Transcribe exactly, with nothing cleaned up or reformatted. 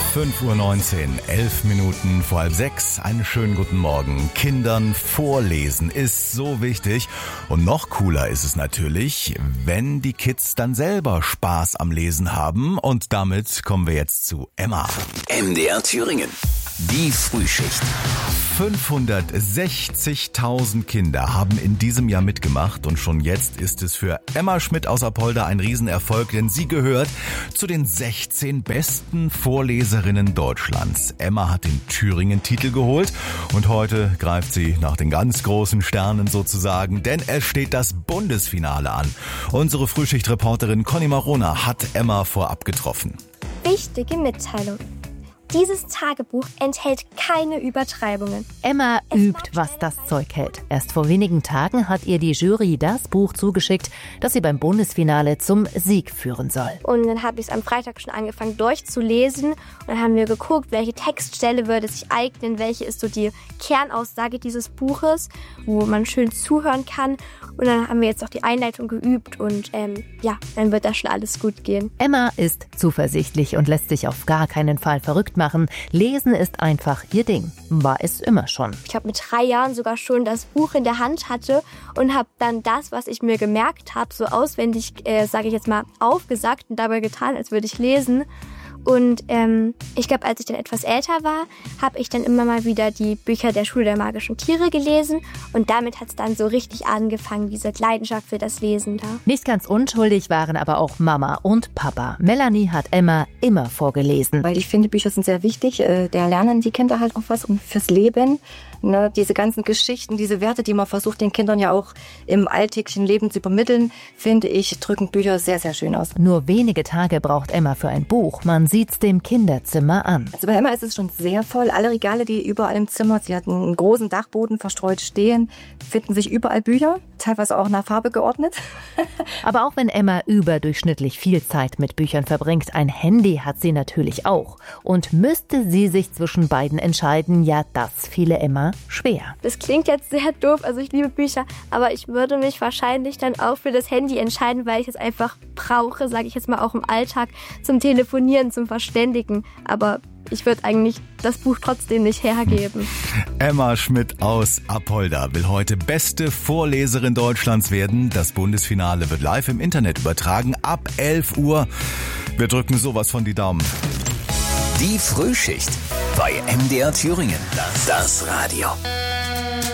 fünf Uhr neunzehn, elf Minuten vor halb sechs. Einen schönen guten Morgen. Kindern vorlesen ist so wichtig. Und noch cooler ist es natürlich, wenn die Kids dann selber Spaß am Lesen haben. Und damit kommen wir jetzt zu Emma. M D R Thüringen. Die Frühschicht. fünfhundertsechzigtausend Kinder haben in diesem Jahr mitgemacht und schon jetzt ist es für Emma Schmidt aus Apolda ein Riesenerfolg, denn sie gehört zu den sechzehn besten Vorleserinnen Deutschlands. Emma hat den Thüringen-Titel geholt und heute greift sie nach den ganz großen Sternen sozusagen, denn es steht das Bundesfinale an. Unsere Frühschicht-Reporterin Conny Marona hat Emma vorab getroffen. Wichtige Mitteilung. Dieses Tagebuch enthält keine Übertreibungen. Emma übt, was das Zeug hält. Erst vor wenigen Tagen hat ihr die Jury das Buch zugeschickt, das sie beim Bundesfinale zum Sieg führen soll. Und dann habe ich es am Freitag schon angefangen durchzulesen. Und dann haben wir geguckt, welche Textstelle würde sich eignen, welche ist so die Kernaussage dieses Buches, wo man schön zuhören kann. Und dann haben wir jetzt auch die Einleitung geübt und ähm, ja, dann wird da schon alles gut gehen. Emma ist zuversichtlich und lässt sich auf gar keinen Fall verrückt machen. Lesen ist einfach ihr Ding. War es immer schon. Ich habe mit drei Jahren sogar schon das Buch in der Hand hatte und habe dann das, was ich mir gemerkt habe, so auswendig, äh, sage ich jetzt mal, aufgesagt und dabei getan, als würde ich lesen. Und ähm, ich glaube, als ich dann etwas älter war, habe ich dann immer mal wieder die Bücher der Schule der magischen Tiere gelesen. Und damit hat es dann so richtig angefangen, diese Leidenschaft für das Lesen da. Nicht ganz unschuldig waren aber auch Mama und Papa. Melanie hat Emma immer vorgelesen. Weil ich finde, Bücher sind sehr wichtig. Da lernen die Kinder halt auch was fürs Leben. Ne, diese ganzen Geschichten, diese Werte, die man versucht, den Kindern ja auch im alltäglichen Leben zu übermitteln, finde ich, drücken Bücher sehr, sehr schön aus. Nur wenige Tage braucht Emma für ein Buch. Man sieht's dem Kinderzimmer an. Also bei Emma ist es schon sehr voll. Alle Regale, die überall im Zimmer, sie hat einen großen Dachboden verstreut stehen, finden sich überall Bücher, teilweise auch nach Farbe geordnet. Aber auch wenn Emma überdurchschnittlich viel Zeit mit Büchern verbringt, ein Handy hat sie natürlich auch. Und müsste sie sich zwischen beiden entscheiden, ja, das fiele Emma schwer. Das klingt jetzt sehr doof, also ich liebe Bücher, aber ich würde mich wahrscheinlich dann auch für das Handy entscheiden, weil ich es einfach brauche, sage ich jetzt mal auch im Alltag, zum Telefonieren, zum Verständigen. Aber ich würde eigentlich das Buch trotzdem nicht hergeben. Emma Schmidt aus Apolda will heute beste Vorleserin Deutschlands werden. Das Bundesfinale wird live im Internet übertragen ab elf Uhr. Wir drücken sowas von die Daumen. Die Frühschicht bei M D R Thüringen. Das Radio.